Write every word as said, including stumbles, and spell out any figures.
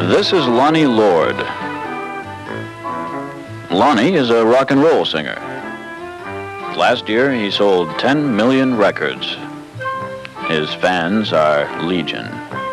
This is Lonnie Lord. Lonnie is a rock and roll singer. Last year, he sold ten million records. His fans are legion.